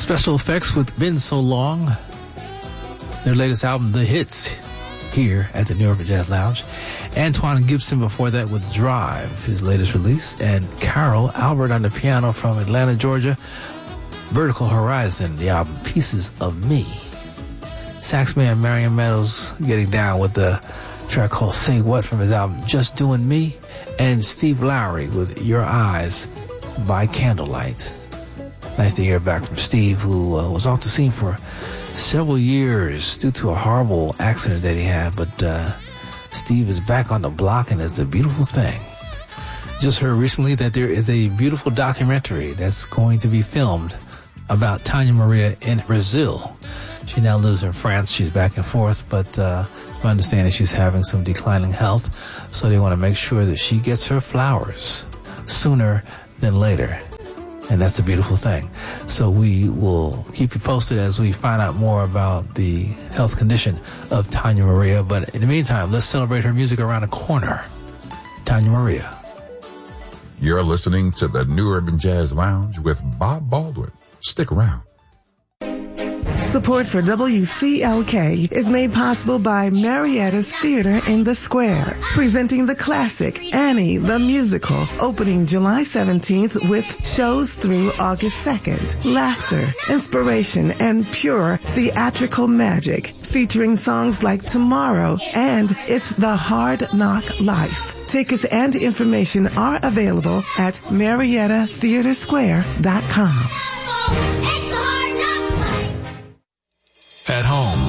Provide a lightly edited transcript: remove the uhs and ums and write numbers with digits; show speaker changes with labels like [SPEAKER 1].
[SPEAKER 1] Special Effects with Been So Long. Their latest album, The Hits, here at the New Urban Jazz Lounge. Antoine Gibson before that with Drive, his latest release. And Carol Albert on the piano from Atlanta, Georgia. Vertical Horizon, the album Pieces of Me. Saxman Marion Meadows getting down with the track called Say What from his album Just Doing Me. And Steve Lowry with Your Eyes by Candlelight. Nice to hear back from Steve, who was off the scene for several years due to a horrible accident that he had, but Steve is back on the block, and it's a beautiful thing. Just heard recently that there is a beautiful documentary that's going to be filmed about Tania Maria in Brazil. She now lives in France. She's back and forth, but it's my understanding she's having some declining health, so they want to make sure that she gets her flowers sooner than later. And that's a beautiful thing. So we will keep you posted as we find out more about the health condition of Tania Maria. But in the meantime, let's celebrate her music around the corner. Tania Maria.
[SPEAKER 2] You're listening to the New Urban Jazz Lounge with Bob Baldwin. Stick around.
[SPEAKER 3] Support for WCLK is made possible by Marietta's Theater in the Square, presenting the classic Annie the Musical, opening July 17th with shows through August 2nd. Laughter, inspiration, and pure theatrical magic, featuring songs like Tomorrow and It's the Hard Knock Life. Tickets and information are available at MariettaTheatersquare.com.
[SPEAKER 4] At home,